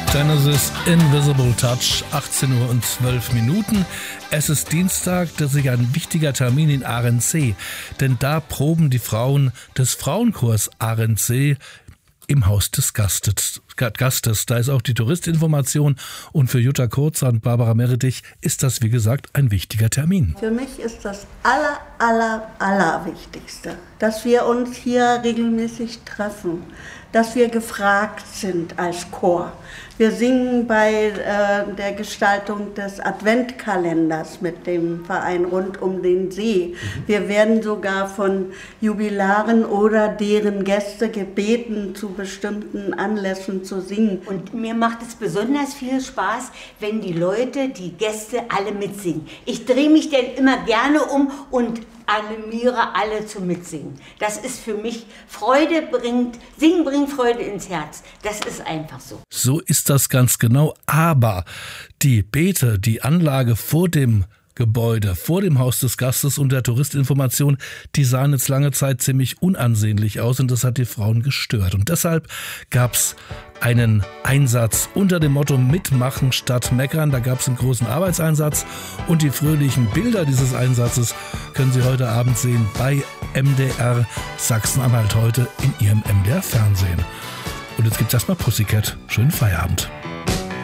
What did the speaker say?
Genesis Invisible Touch, 18 Uhr und 12 Minuten. Es ist Dienstag, das ist ein wichtiger Termin in Arendsee, denn da proben die Frauen des Frauenchors Arendsee im Haus des Gastes. Da ist auch die Touristinformation und für Jutta Kurzer und Barbara Meredith ist das, wie gesagt, ein wichtiger Termin. Für mich ist das Allerwichtigste, dass wir uns hier regelmäßig treffen, dass wir gefragt sind als Chor. Wir singen bei der Gestaltung des Adventkalenders mit dem Verein Rund um den See. Wir werden sogar von Jubilaren oder deren Gäste gebeten, zu bestimmten Anlässen zu singen. Und mir macht es besonders viel Spaß, wenn die Leute, die Gäste alle mitsingen. Ich drehe mich dann immer gerne um und animiere alle zum Mitsingen. Das ist für mich Singen bringt Freude ins Herz. Das ist einfach so. So ist das ganz genau. Aber die Beete, die Anlage vor dem Gebäude, vor dem Haus des Gastes und der Touristinformation, die sahen jetzt lange Zeit ziemlich unansehnlich aus und das hat die Frauen gestört. Und deshalb gab's einen Einsatz unter dem Motto Mitmachen statt Meckern. Da gab es einen großen Arbeitseinsatz und die fröhlichen Bilder dieses Einsatzes können Sie heute Abend sehen bei MDR Sachsen-Anhalt heute in Ihrem MDR Fernsehen. Und jetzt gibt's erstmal Pussycat. Schönen Feierabend.